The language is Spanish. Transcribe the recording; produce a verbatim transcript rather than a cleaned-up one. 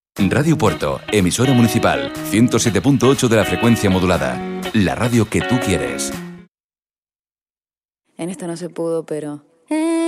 Radio Puerto, emisora municipal, ciento siete punto ocho de la frecuencia modulada. La radio que tú quieres. En esto no se pudo, pero